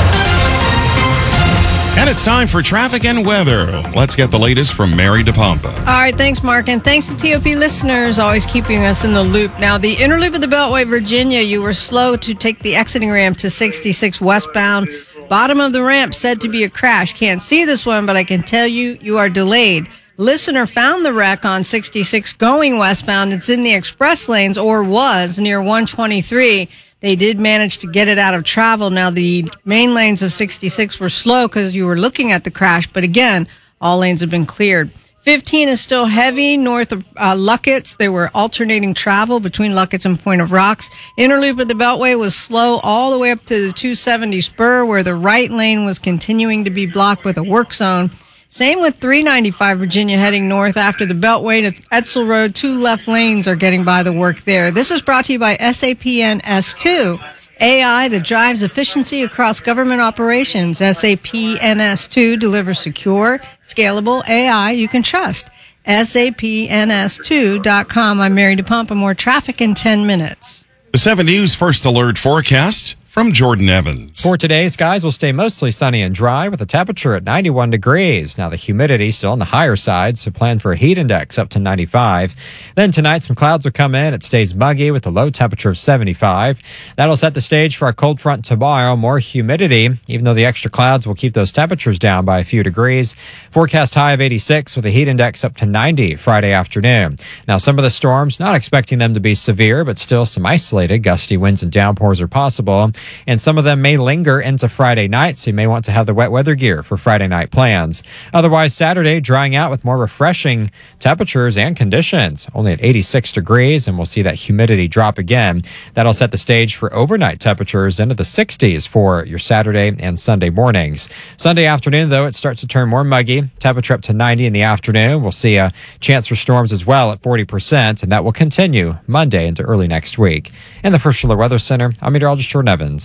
And it's time for traffic and weather. Let's get the latest from Mary DePompa. All right, thanks, Mark. And thanks to T O P listeners, always keeping us in the loop. Now, the inner loop of the Beltway, Virginia, you were slow to take the exiting ramp to sixty-six westbound. Bottom of the ramp said to be a crash. Can't see this one, but I can tell you, you are delayed. Listener found the wreck on sixty-six going westbound. It's in the express lanes, or was, near one twenty-three. They did manage to get it out of travel. Now, the main lanes of sixty-six were slow because you were looking at the crash. But again, all lanes have been cleared. fifteen is still heavy north of uh, Luckett's. They were alternating travel between Luckett's and Point of Rocks. Inner loop of the Beltway was slow all the way up to the two seventy spur, where the right lane was continuing to be blocked with a work zone. Same with three ninety-five Virginia heading north after the Beltway to Etzel Road. Two left lanes are getting by the work there. This is brought to you by S A P N S two, A I that drives efficiency across government operations. S A P N S two delivers secure, scalable A I you can trust. S A P N S two dot com. I'm Mary DePompa. More traffic in ten minutes. The seven News First Alert forecast from Jordan Evans. For today, skies will stay mostly sunny and dry with a temperature at ninety-one degrees. Now, the humidity still on the higher side, so plan for a heat index up to ninety-five. Then tonight, some clouds will come in. It stays muggy with a low temperature of seventy-five. That'll set the stage for our cold front tomorrow. More humidity, even though the extra clouds will keep those temperatures down by a few degrees. Forecast high of eighty-six with a heat index up to ninety Friday afternoon. Now, some of the storms, not expecting them to be severe, but still some isolated gusty winds and downpours are possible. And some of them may linger into Friday night, so you may want to have the wet weather gear for Friday night plans. Otherwise, Saturday, drying out with more refreshing temperatures and conditions. Only at eighty-six degrees, and we'll see that humidity drop again. That'll set the stage for overnight temperatures into the sixties for your Saturday and Sunday mornings. Sunday afternoon, though, it starts to turn more muggy. Temperature up to ninety in the afternoon. We'll see a chance for storms as well at forty percent, and that will continue Monday into early next week. In the First Alert Weather Center, I'm meteorologist Jordan Evans.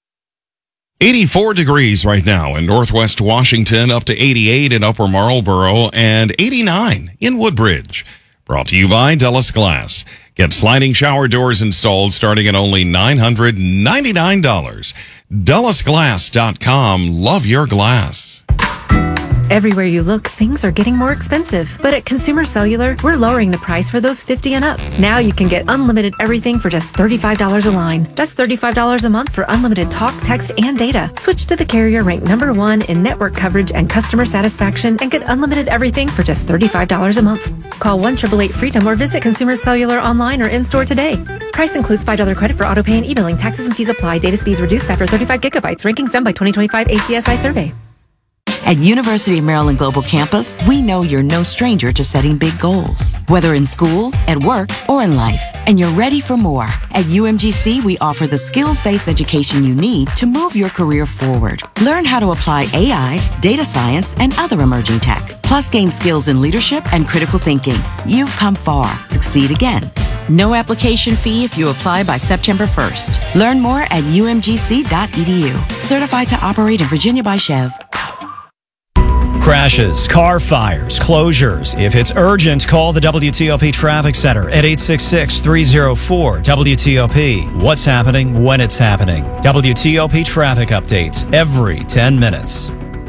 eighty-four degrees right now in Northwest Washington, up to eighty-eight in Upper Marlboro, and eighty-nine in Woodbridge. Brought to you by Dulles Glass. Get sliding shower doors installed starting at only nine hundred ninety-nine dollars. Dulles Glass dot com. Love your glass. Everywhere you look, things are getting more expensive. But at Consumer Cellular, we're lowering the price for those fifty and up. Now you can get unlimited everything for just thirty-five dollars a line. That's thirty-five dollars a month for unlimited talk, text, and data. Switch to the carrier ranked number one in network coverage and customer satisfaction and get unlimited everything for just thirty-five dollars a month. Call one eight eight eight freedom or visit Consumer Cellular online or in-store today. Price includes five dollars credit for auto pay and e-billing. Taxes and fees apply. Data speeds reduced after thirty-five gigabytes. Rankings done by twenty twenty-five A C S I survey. At University of Maryland Global Campus, we know you're no stranger to setting big goals, whether in school, at work, or in life, and you're ready for more. At U M G C, we offer the skills-based education you need to move your career forward. Learn how to apply A I, data science, and other emerging tech, plus gain skills in leadership and critical thinking. You've come far. Succeed again. No application fee if you apply by September first. Learn more at u m g c dot e d u. Certified to operate in Virginia by Chev. Crashes, car fires, closures. If it's urgent, call the W T O P Traffic Center at eight six six, three oh four, W T O P. What's happening when it's happening? W T O P traffic updates every ten minutes.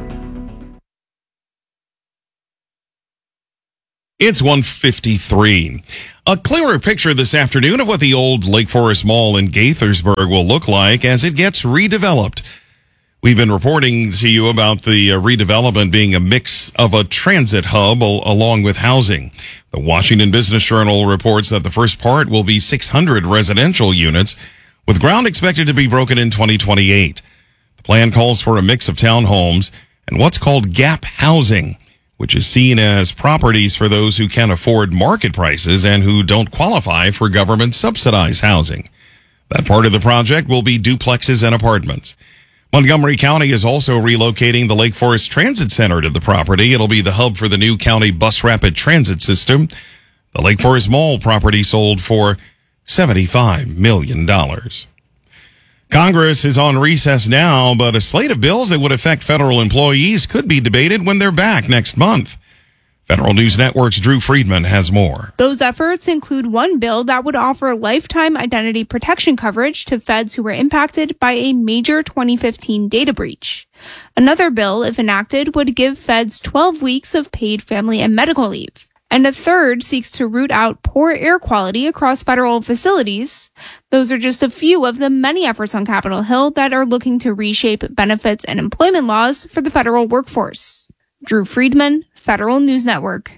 It's one fifty-three. A clearer picture this afternoon of what the old Lake Forest Mall in Gaithersburg will look like as it gets redeveloped. We've been reporting to you about the uh, redevelopment being a mix of a transit hub al- along with housing. The Washington Business Journal reports that the first part will be six hundred residential units, with ground expected to be broken in twenty twenty-eight. The plan calls for a mix of townhomes and what's called gap housing, which is seen as properties for those who can afford market prices and who don't qualify for government-subsidized housing. That part of the project will be duplexes and apartments. Montgomery County is also relocating the Lake Forest Transit Center to the property. It'll be the hub for the new county bus rapid transit system. The Lake Forest Mall property sold for seventy-five million dollars. Congress is on recess now, but a slate of bills that would affect federal employees could be debated when they're back next month. Federal News Network's Drew Friedman has more. Those efforts include one bill that would offer lifetime identity protection coverage to feds who were impacted by a major twenty fifteen data breach. Another bill, if enacted, would give feds twelve weeks of paid family and medical leave. And a third seeks to root out poor air quality across federal facilities. Those are just a few of the many efforts on Capitol Hill that are looking to reshape benefits and employment laws for the federal workforce. Drew Friedman, Federal News Network.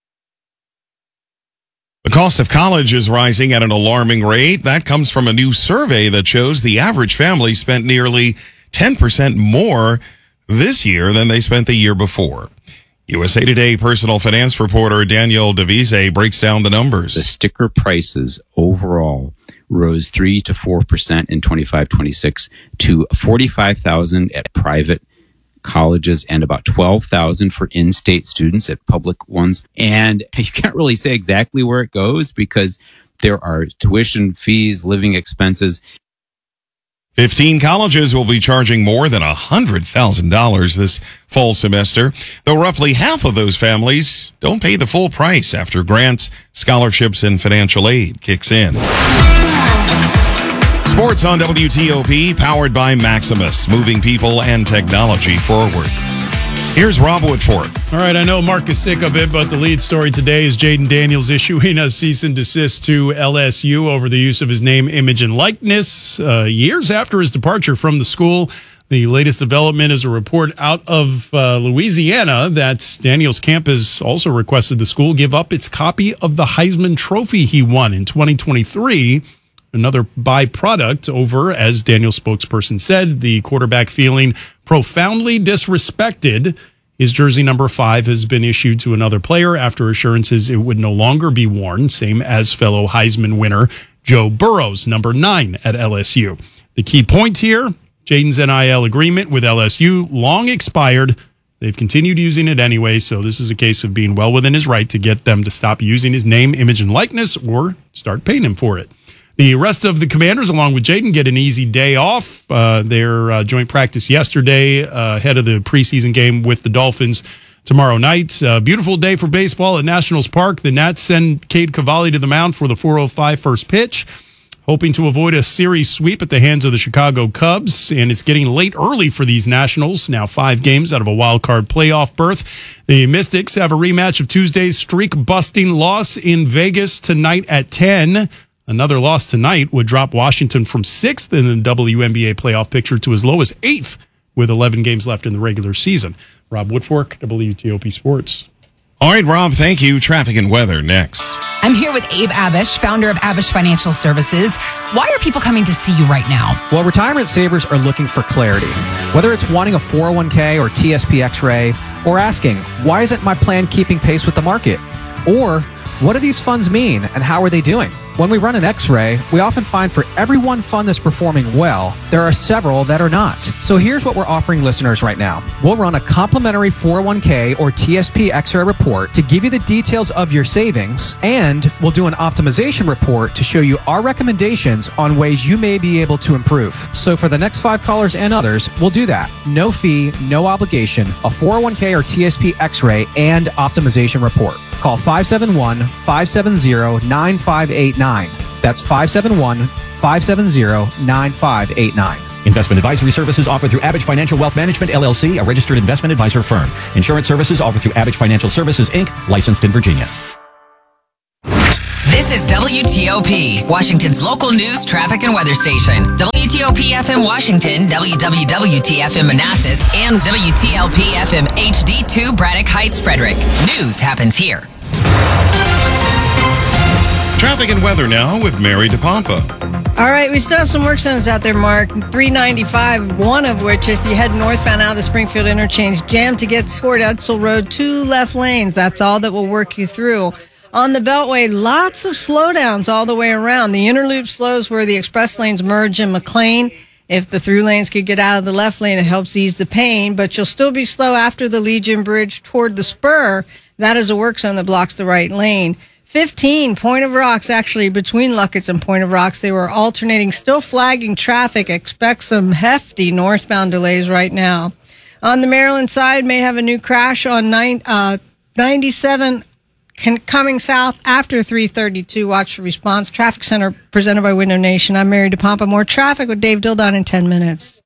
The cost of college is rising at an alarming rate. That comes from a new survey that shows the average family spent nearly ten percent more this year than they spent the year before. U S A Today personal finance reporter Daniel DeVise breaks down the numbers. The sticker prices overall rose three to four percent in twenty-five twenty-six to forty-five thousand at private colleges and about twelve thousand for in-state students at public ones. And you can't really say exactly where it goes because there are tuition fees, living expenses. Fifteen colleges will be charging more than one hundred thousand dollars this fall semester, though roughly half of those families don't pay the full price after grants, scholarships, and financial aid kicks in. Sports on W T O P, powered by Maximus, moving people and technology forward. Here's Rob Woodford. All right, I know Mark is sick of it, but the lead story today is Jaden Daniels issuing a cease and desist to L S U over the use of his name, image, and likeness uh, years after his departure from the school. The latest development is a report out of uh, Louisiana that Daniels' camp has also requested the school give up its copy of the Heisman Trophy he won in twenty twenty-three. Another byproduct over, as Daniel's spokesperson said, the quarterback feeling profoundly disrespected. His jersey number five has been issued to another player after assurances it would no longer be worn, same as fellow Heisman winner Joe Burrow's number nine at L S U. The key point here, Jaden's N I L agreement with L S U long expired. They've continued using it anyway, so this is a case of being well within his right to get them to stop using his name, image, and likeness or start paying him for it. The rest of the Commanders, along with Jaden, get an easy day off. Uh, their uh, joint practice yesterday uh, ahead of the preseason game with the Dolphins tomorrow night. Uh, beautiful day for baseball at Nationals Park. The Nats send Cade Cavalli to the mound for the four oh five first pitch, hoping to avoid a series sweep at the hands of the Chicago Cubs. And it's getting late early for these Nationals, now five games out of a wild card playoff berth. The Mystics have a rematch of Tuesday's streak-busting loss in Vegas tonight at ten. Another loss tonight would drop Washington from sixth in the W N B A playoff picture to as low as eighth with eleven games left in the regular season. Rob Woodfork, W T O P Sports. All right, Rob, thank you. Traffic and weather next. I'm here with Abe Abish, founder of Abish Financial Services. Why are people coming to see you right now? Well, retirement savers are looking for clarity. Whether it's wanting a four oh one k or T S P X-ray, or asking, why isn't my plan keeping pace with the market? Or What do these funds mean and how are they doing? When we run an x-ray, we often find for every one fund that's performing well, there are several that are not. So here's what we're offering listeners right now. We'll run a complimentary four oh one k or T S P x-ray report to give you the details of your savings, and we'll do an optimization report to show you our recommendations on ways you may be able to improve. So for the next five callers and others, we'll do that. No fee, no obligation, a four oh one k or T S P x-ray and optimization report. Call five seven one, five seven zero, nine five eight nine. That's five seven one, five seven zero, nine five eight nine. Investment advisory services offered through Abbage Financial Wealth Management, L L C, a registered investment advisor firm. Insurance services offered through Abbage Financial Services, Incorporated, licensed in Virginia. This is W T O P, Washington's local news, traffic, and weather station. W T O P F M Washington, W W W T F M Manassas, and W T L P F M H D two Braddock Heights, Frederick. News happens here. Traffic and weather now with Mary DePompa. All right, we still have some work zones out there, Mark. three ninety-five, one of which, if you head northbound out of the Springfield interchange, jammed to get toward Edsel Road, two left lanes. That's all that will work you through. On the Beltway, lots of slowdowns all the way around. The inner loop slows where the express lanes merge in McLean. If the through lanes could get out of the left lane, it helps ease the pain, but you'll still be slow after the Legion Bridge toward the spur. That is a work zone that blocks the right lane. fifteen, Point of Rocks, actually, between Luckett's and Point of Rocks. They were alternating, still flagging traffic. Expect some hefty northbound delays right now. On the Maryland side, may have a new crash on nine, uh, ninety-seven can, coming south after three thirty-two. Watch for response. Traffic Center presented by Window Nation. I'm Mary DePompa. More traffic with Dave Dildon in ten minutes.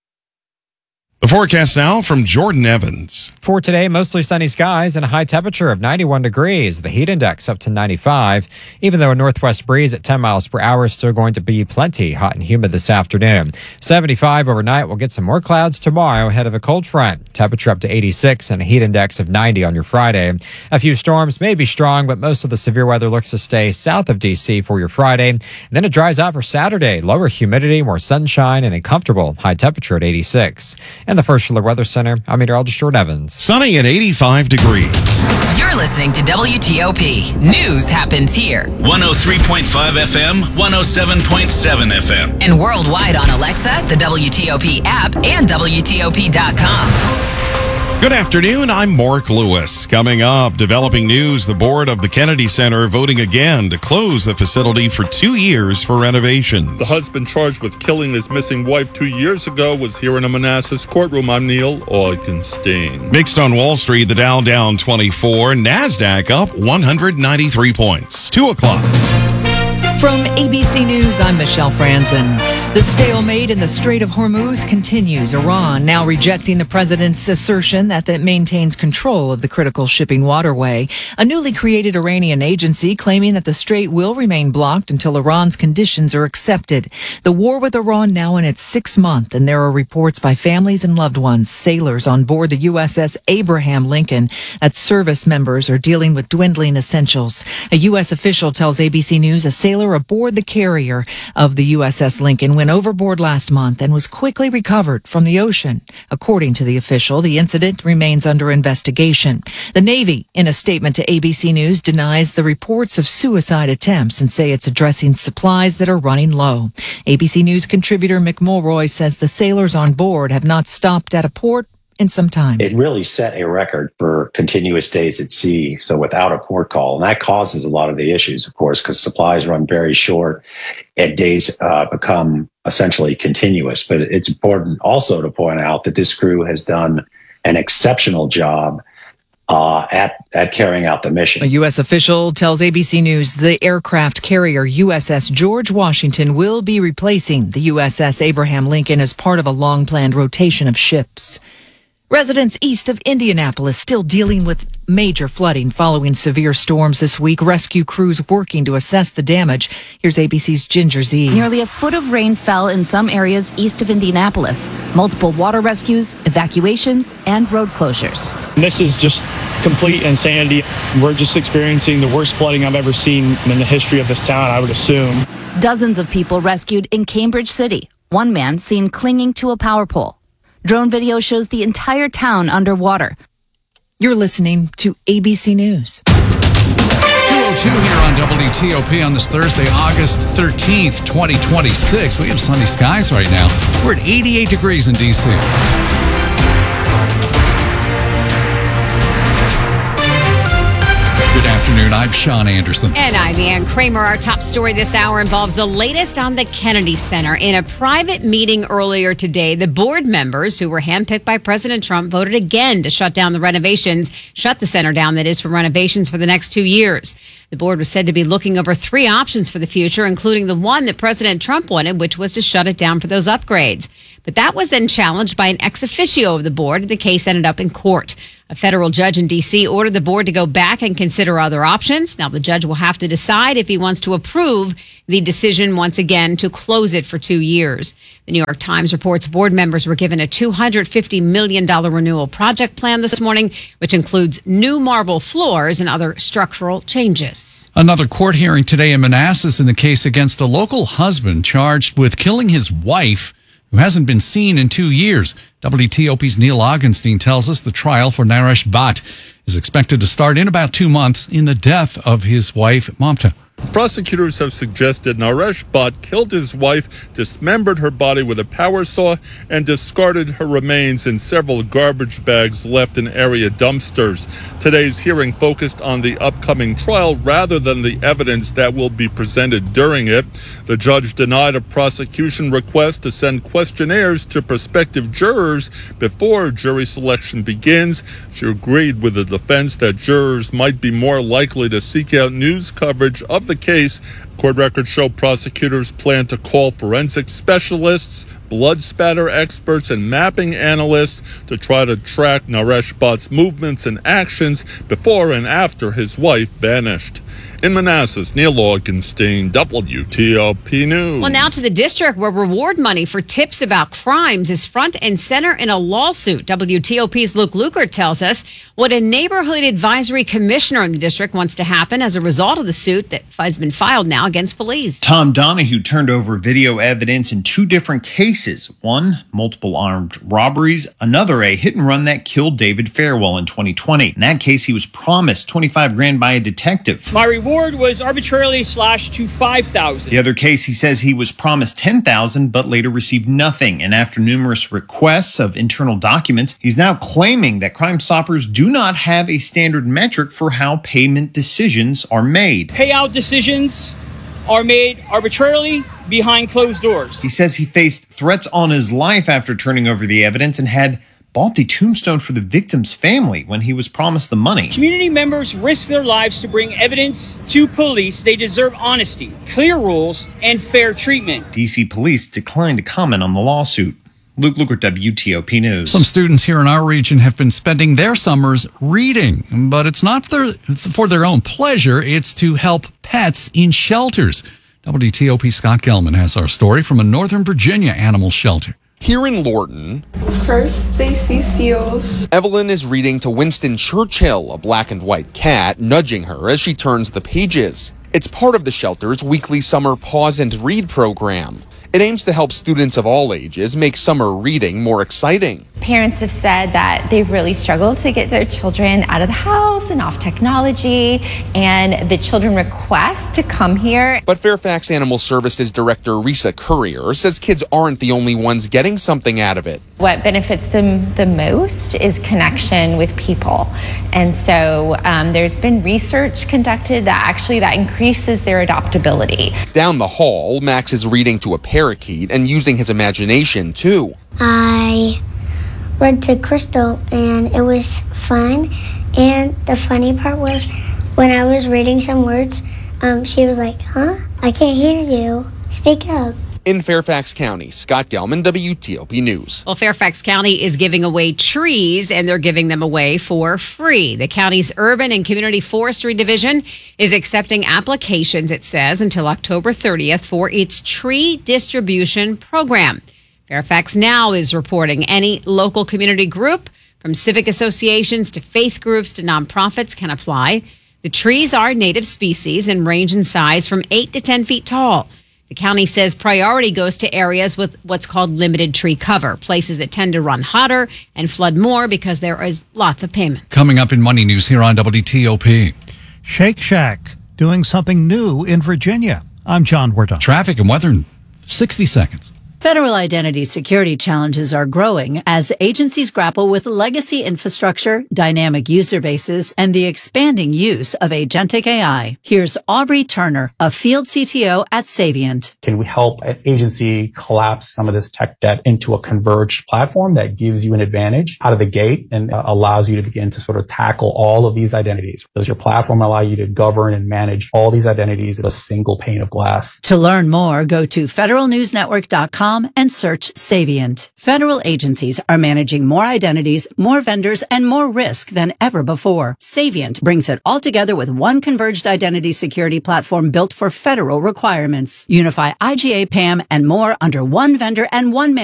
The forecast now from Jordan Evans. For today, mostly sunny skies and a high temperature of ninety-one degrees. The heat index up to ninety-five. Even though a northwest breeze at ten miles per hour is still going to be plenty hot and humid this afternoon. seventy-five overnight. We'll get some more clouds tomorrow ahead of a cold front. Temperature up to eighty-six and a heat index of ninety on your Friday. A few storms may be strong, but most of the severe weather looks to stay south of D C for your Friday. And then it dries out for Saturday. Lower humidity, more sunshine, and a comfortable high temperature at eighty-six. And the First Alert Weather Center, I'm meteorologist Jordan Evans. Sunny at eighty-five degrees. You're listening to W T O P. News happens here. one oh three point five F M, one oh seven point seven F M. And worldwide on Alexa, the W T O P app, and W T O P dot com. Good afternoon. I'm Mark Lewis. Coming up, developing news, the board of the Kennedy Center voting again to close the facility for two years for renovations. The husband charged with killing his missing wife two years ago was here in a Manassas courtroom. I'm Neil Augenstein. Mixed on Wall Street, the Dow down twenty-four, NASDAQ up one hundred ninety-three points. Two o'clock. From A B C News, I'm Michelle Franzen. The stalemate in the Strait of Hormuz continues. Iran now rejecting the president's assertion that it maintains control of the critical shipping waterway. A newly created Iranian agency claiming that the strait will remain blocked until Iran's conditions are accepted. The war with Iran now in its sixth month, and there are reports by families and loved ones, sailors on board the U S S Abraham Lincoln, that service members are dealing with dwindling essentials. A U S official tells A B C News a sailor aboard the carrier of the U S S Lincoln went overboard last month and was quickly recovered from the ocean. According to the official, the incident remains under investigation. The Navy, in a statement to A B C News, denies the reports of suicide attempts and say it's addressing supplies that are running low. A B C News contributor Mick Mulroy says the sailors on board have not stopped at a port in some time. It really set a record for continuous days at sea, so without a port call. And that causes a lot of the issues, of course, because supplies run very short and days uh, become essentially continuous. But it's important also to point out that this crew has done an exceptional job uh, at, at carrying out the mission. A U S official tells A B C News the aircraft carrier U S S George Washington will be replacing the U S S Abraham Lincoln as part of a long-planned rotation of ships. Residents east of Indianapolis still dealing with major flooding following severe storms this week. Rescue crews working to assess the damage. Here's A B C's Ginger Z. Nearly a foot of rain fell in some areas east of Indianapolis. Multiple water rescues, evacuations, and road closures. This is just complete insanity. We're just experiencing the worst flooding I've ever seen in the history of this town, I would assume. Dozens of people rescued in Cambridge City. One man seen clinging to a power pole. Drone video shows the entire town underwater. You're listening to A B C News. two oh oh two here on W T O P on this Thursday, August thirteenth, twenty twenty-six. We have sunny skies right now. We're at eighty-eight degrees in D C. Good afternoon. I'm Sean Anderson. And I'm Ann Kramer. Our top story this hour involves the latest on the Kennedy Center. In a private meeting earlier today, the board members who were handpicked by President Trump voted again to shut down the renovations, shut the center down, that is, for renovations for the next two years. The board was said to be looking over three options for the future, including the one that President Trump wanted, which was to shut it down for those upgrades. But that was then challenged by an ex officio of the board, and the case ended up in court. A federal judge in D C ordered the board to go back and consider other options. Now, the judge will have to decide if he wants to approve the decision once again to close it for two years. The New York Times reports board members were given a two hundred fifty million dollars renewal project plan this morning, which includes new marble floors and other structural changes. Another court hearing today in Manassas in the case against a local husband charged with killing his wife, who hasn't been seen in two years. W T O P's Neil Augenstein tells us the trial for Naresh Bhatt is expected to start in about two months in the death of his wife, Mamta. Prosecutors have suggested Naresh Bhatt killed his wife, dismembered her body with a power saw, and discarded her remains in several garbage bags left in area dumpsters. Today's hearing focused on the upcoming trial rather than the evidence that will be presented during it. The judge denied a prosecution request to send questionnaires to prospective jurors before jury selection begins. She agreed with the defense that jurors might be more likely to seek out news coverage of the case. Court records show prosecutors plan to call forensic specialists, blood spatter experts, and mapping analysts to try to track Naresh Bhatt's movements and actions before and after his wife vanished. In Manassas, Neil Augenstein, W T O P News. Well, now to the district where reward money for tips about crimes is front and center in a lawsuit. W T O P's Luke Lukert tells us what a neighborhood advisory commissioner in the district wants to happen as a result of the suit that has been filed now against police. Tom Donahue turned over video evidence in two different cases. One, multiple armed robberies. Another, a hit and run that killed David Farewell in twenty twenty. In that case, he was promised twenty-five grand by a detective. My reward was arbitrarily slashed to five thousand. The other case, he says he was promised ten thousand but later received nothing. And after numerous requests of internal documents, he's now claiming that Crime Stoppers do not have a standard metric for how payment decisions are made. Payout decisions are made arbitrarily behind closed doors. He says he faced threats on his life after turning over the evidence and had bought the tombstone for the victim's family when he was promised the money. Community members risk their lives to bring evidence to police. They deserve honesty, clear rules, and fair treatment. D C police declined to comment on the lawsuit. Luke Lukert, W T O P News. Some students here in our region have been spending their summers reading, but it's not their, for their own pleasure. It's to help pets in shelters. W T O P Scott Gelman has our story from a Northern Virginia animal shelter. Here in Lorton, first they see seals. Evelyn is reading to Winston Churchill, a black and white cat, nudging her as she turns the pages. It's part of the shelter's weekly summer pause and read program. It aims to help students of all ages make summer reading more exciting. Parents have said that they've really struggled to get their children out of the house and off technology, and the children request to come here. But Fairfax Animal Services Director Risa Courier says kids aren't the only ones getting something out of it. What benefits them the most is connection with people. And so um, there's been research conducted that actually that increases their adoptability. Down the hall, Max is reading to a parakeet and using his imagination too. I read to Crystal and it was fun. And the funny part was when I was reading some words, um, she was like, huh? I can't hear you. Speak up. In Fairfax County, Scott Gelman, W T O P News. Well, Fairfax County is giving away trees, and they're giving them away for free. The county's Urban and Community Forestry Division is accepting applications, it says, until October thirtieth for its tree distribution program. Fairfax Now is reporting any local community group, from civic associations to faith groups to nonprofits, can apply. The trees are native species and range in size from eight to ten feet tall. The county says priority goes to areas with what's called limited tree cover, places that tend to run hotter and flood more because there is lots of payment. Coming up in Money News here on W T O P. Shake Shack doing something new in Virginia. I'm John Wardon. Traffic and weather in sixty seconds. Federal identity security challenges are growing as agencies grapple with legacy infrastructure, dynamic user bases, and the expanding use of agentic A I. Here's Aubrey Turner, a field C T O at Savient. Can we help an agency collapse some of this tech debt into a converged platform that gives you an advantage out of the gate and uh, allows you to begin to sort of tackle all of these identities? Does your platform allow you to govern and manage all these identities in a single pane of glass? To learn more, go to federal news network dot com and search Savient. Federal agencies are managing more identities, more vendors, and more risk than ever before. Savient brings it all together with one converged identity security platform built for federal requirements. Unify I G A, P A M, and more under one vendor and one man.